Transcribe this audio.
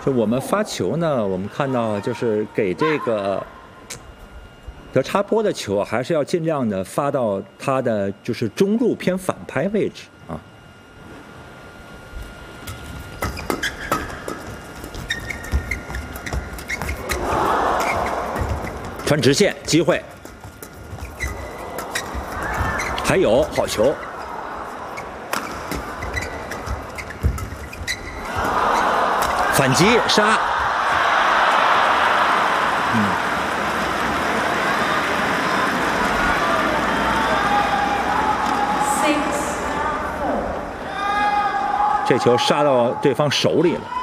就我们发球呢，我们看到就是给这个得插播的球，还是要尽量的发到它的就是中路偏反拍位置啊。传直线机会，还有好球。 反击杀，这球杀到对方手里了。